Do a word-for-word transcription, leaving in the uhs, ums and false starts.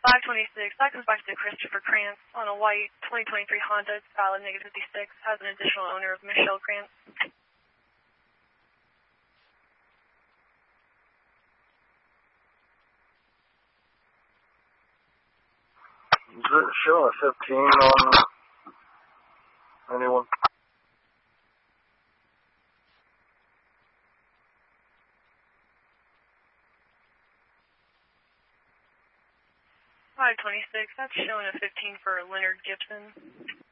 five twenty-six, that comes back to Christopher Krantz on a white twenty twenty-three Honda. It's valid, negative fifty-six, has an additional owner of Michelle Krantz. Is it showing a fifteen on anyone? five twenty-six, that's showing a fifteen for Leonard Gibson.